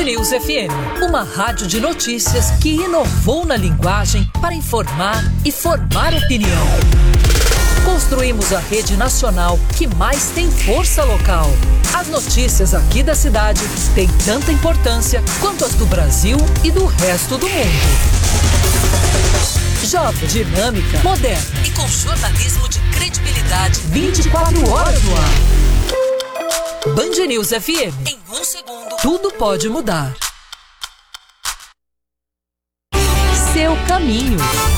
Band News FM, uma rádio de notícias que inovou na linguagem para informar e formar opinião. Construímos a rede nacional que mais tem força local. As notícias aqui da cidade têm tanta importância quanto as do Brasil e do resto do mundo. Jovem, dinâmica, moderna e com jornalismo de credibilidade 24 horas no ar. Band News FM. Em um segundo, tudo pode mudar. Seu caminho.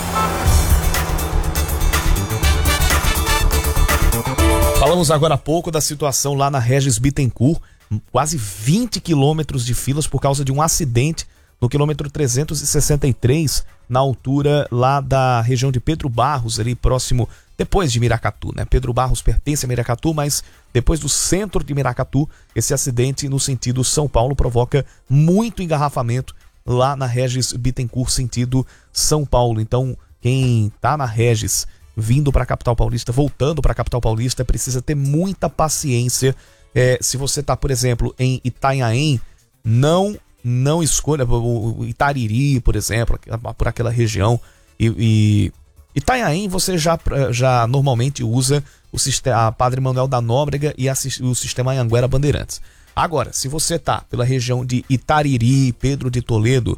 Falamos agora há pouco da situação lá na Regis Bittencourt, quase 20 quilômetros de filas por causa de um acidente no quilômetro 363, na altura lá da região de Pedro Barros, ali próximo, depois de Miracatu, né? Pedro Barros pertence a Miracatu, mas depois do centro de Miracatu, esse acidente no sentido São Paulo provoca muito engarrafamento lá na Regis Bittencourt, sentido São Paulo. Então, quem tá na Regis vindo para a capital paulista, voltando para a capital paulista, precisa ter muita paciência. Se você tá, por exemplo, em Itanhaém, não escolha o Itariri, por exemplo, por aquela região. E Itanhaém você já normalmente usa a Padre Manuel da Nóbrega e o sistema Anhanguera Bandeirantes. Agora, se você tá pela região de Itariri, Pedro de Toledo,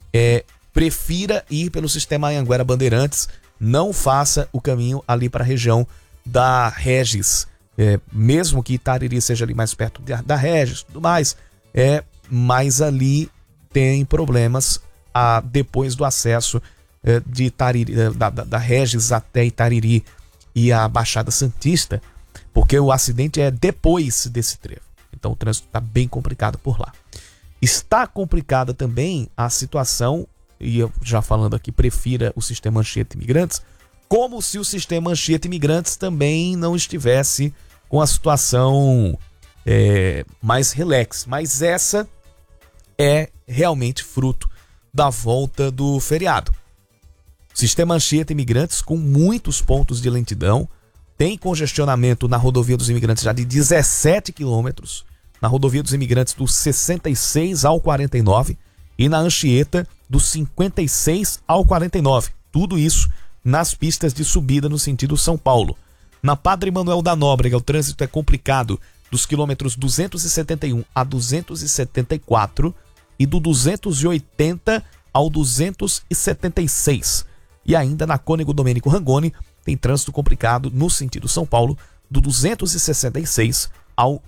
prefira ir pelo sistema Anhanguera Bandeirantes. Não faça o caminho ali para a região da Regis. Mesmo que Itariri seja ali mais perto da Regis e tudo mais, mas ali tem problemas depois do acesso de Itariri, da Regis até Itariri e a Baixada Santista, porque o acidente é depois desse trevo. Então o trânsito está bem complicado por lá. Está complicada também a situação, e eu já falando aqui, prefira o sistema Anchieta Imigrantes, como se o sistema Anchieta Imigrantes também não estivesse com a situação mais relax. Mas essa é realmente fruto da volta do feriado. Sistema Anchieta Imigrantes com muitos pontos de lentidão, tem congestionamento na rodovia dos imigrantes já de 17 quilômetros, na rodovia dos imigrantes do 66 ao 49 e na Anchieta do 56 ao 49. Tudo isso nas pistas de subida no sentido São Paulo. Na Padre Manuel da Nóbrega, o trânsito é complicado dos quilômetros 271 a 274 e do 280 ao 276. E ainda na Cônego Domênico Rangoni tem trânsito complicado no sentido São Paulo do 266 ao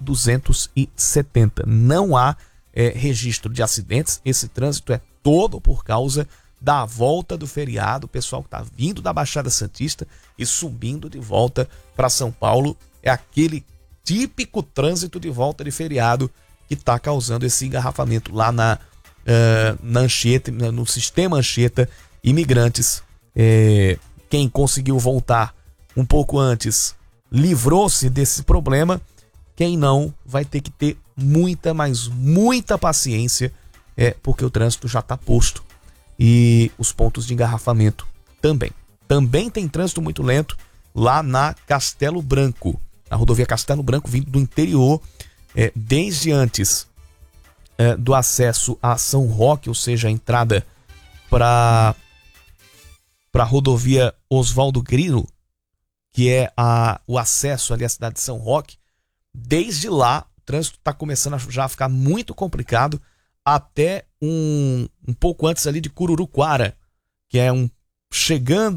270. Não há registro de acidentes, esse trânsito é todo por causa da volta do feriado. O pessoal que está vindo da Baixada Santista e subindo de volta para São Paulo, é aquele típico trânsito de volta de feriado que está causando esse engarrafamento lá na Anchieta, no sistema Anchieta Imigrantes. Quem conseguiu voltar um pouco antes livrou-se desse problema. Quem não vai ter que ter muita, mas muita paciência, porque o trânsito já está posto e os pontos de engarrafamento também. Também tem trânsito muito lento lá na Castelo Branco, na rodovia Castelo Branco, vindo do interior, desde antes do acesso a São Roque, ou seja, a entrada para a rodovia Oswaldo Grilo, que é o acesso ali à cidade de São Roque. Desde lá, o trânsito está começando a já ficar muito complicado, até um pouco antes ali de Cururuquara, que é chegando